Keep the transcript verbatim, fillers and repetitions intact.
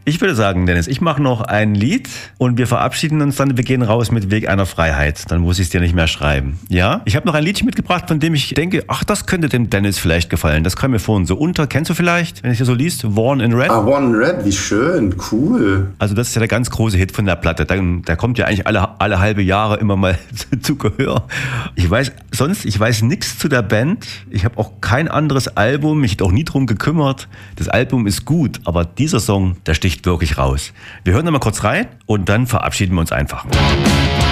Ich würde sagen, Dennis, ich mache noch ein Lied und wir verabschieden uns dann. Wir gehen raus mit Weg einer Freiheit. Dann muss ich es dir nicht mehr schreiben. Ja? Ich habe noch ein Liedchen mitgebracht, von dem ich denke, ach, das könnte dem Dennis vielleicht gefallen. Das kam mir vorhin so unter. Kennst du vielleicht, wenn es hier so liest? Worn in Red? Ah, Worn in Red, wie schön, cool. Also das ist ja der ganz große Hit von der Platte. Da, da kommt ja eigentlich alle, alle halbe Jahre immer mal zu Gehör. Ich weiß sonst, ich weiß nichts zu der Band. Ich habe auch kein anderes Album, mich auch nie drum gekümmert. Das Album ist gut, aber dieser Song, der sticht wirklich raus. Wir hören da mal kurz rein und dann verabschieden wir uns einfach.